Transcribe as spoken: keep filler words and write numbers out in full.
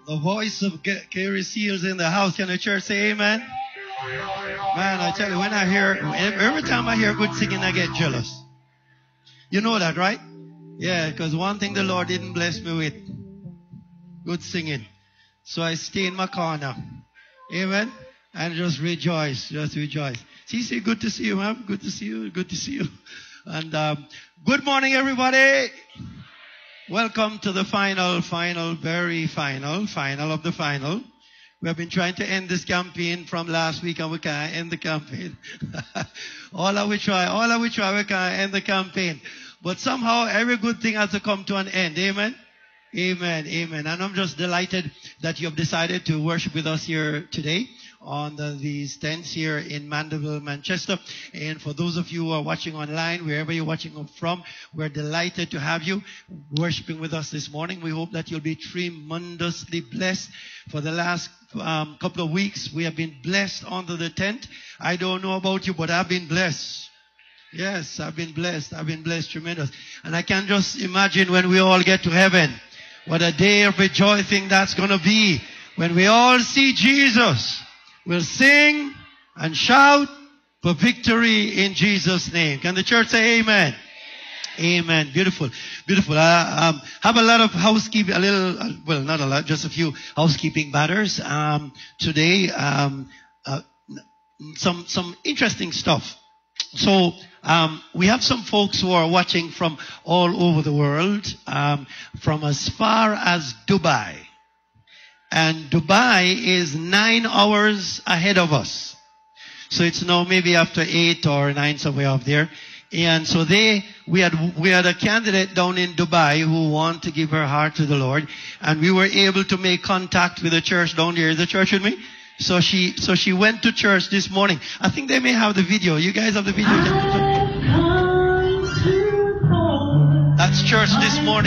The voice of Gary Seals in the house. Can the church say amen? Man, I tell you, when I hear, every time I hear good singing, I get jealous. You know that, right? Yeah, because one thing the Lord didn't bless me with, good singing. So I stay in my corner. Amen? And just rejoice, just rejoice. See, see, good to see you, ma'am. Good to see you, good to see you. And um, good morning, everybody. Welcome to the final, final, very final, final of the final. We have been trying to end this campaign from last week and we can't end the campaign. all of we try, all of we try, we can't end the campaign. But somehow every good thing has to come to an end. Amen? Amen, amen. And I'm just delighted that you have decided to worship with us here today on the, these tents here in Mandeville, Manchester. And for those of you who are watching online, wherever you're watching from, we're delighted to have you worshiping with us this morning. We hope that you'll be tremendously blessed. For the last um, couple of weeks, we have been blessed under the tent. I don't know about you, but I've been blessed. Yes, I've been blessed. I've been blessed tremendous. And I can just imagine when we all get to heaven, what a day of rejoicing that's going to be. When we all see Jesus, we'll sing and shout for victory in Jesus' name. Can the church say amen? Amen. Beautiful. Beautiful. I um, have a lot of housekeeping, a little, uh, well, not a lot, just a few housekeeping matters um, today. Um, uh, some, some interesting stuff. So, um, we have some folks who are watching from all over the world, um, from as far as Dubai. And Dubai is nine hours ahead of us. So it's now maybe after eight or nine somewhere up there. And so they, we had, we had a candidate down in Dubai who wanted to give her heart to the Lord. And we were able to make contact with the church down there. Is the church with me? So she, so she went to church this morning. I think they may have the video. You guys have the video? That's church this morning.